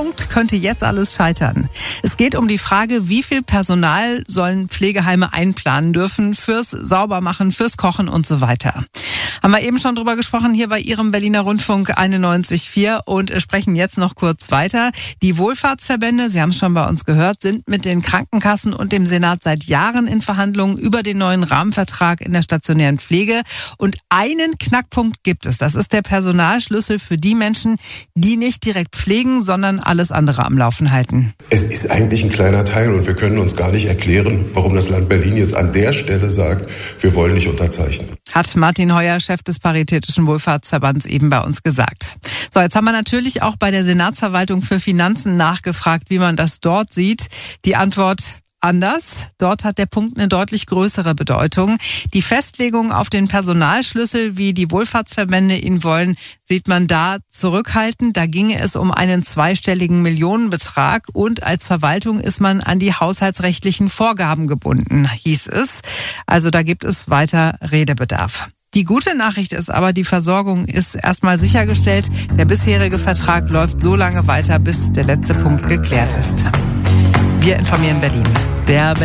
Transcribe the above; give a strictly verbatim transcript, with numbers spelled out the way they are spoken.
Punkt könnte jetzt alles scheitern. Es geht um die Frage, wie viel Personal sollen Pflegeheime einplanen dürfen fürs Saubermachen, fürs Kochen und so weiter. Haben wir eben schon drüber gesprochen hier bei Ihrem Berliner Rundfunk einundneunzig Komma vier und sprechen jetzt noch kurz weiter. Die Wohlfahrtsverbände, Sie haben es schon bei uns gehört, sind mit den Krankenkassen und dem Senat seit Jahren in Verhandlungen über den neuen Rahmenvertrag in der stationären Pflege. Und einen Knackpunkt gibt es. Das ist der Personalschlüssel für die Menschen, die nicht direkt pflegen, sondern alles andere am Laufen halten. Es ist eigentlich ein kleiner Teil und wir können uns gar nicht erklären, warum das Land Berlin jetzt an der Stelle sagt, wir wollen nicht unterzeichnen. Hat Martin Heuer, Chef des Paritätischen Wohlfahrtsverbands, eben bei uns gesagt. So, jetzt haben wir natürlich auch bei der Senatsverwaltung für Finanzen nachgefragt, wie man das dort sieht. Die Antwort: anders. Dort hat der Punkt eine deutlich größere Bedeutung. Die Festlegung auf den Personalschlüssel, wie die Wohlfahrtsverbände ihn wollen, sieht man da zurückhaltend. Da ginge es um einen zweistelligen Millionenbetrag und als Verwaltung ist man an die haushaltsrechtlichen Vorgaben gebunden, hieß es. Also da gibt es weiter Redebedarf. Die gute Nachricht ist aber, die Versorgung ist erstmal sichergestellt. Der bisherige Vertrag läuft so lange weiter, bis der letzte Punkt geklärt ist. Wir informieren Berlin. Der